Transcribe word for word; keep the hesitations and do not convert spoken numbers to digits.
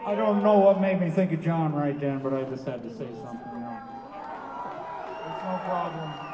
I don't know what made me think of John right then, but I just had to say something. You know. It's no problem.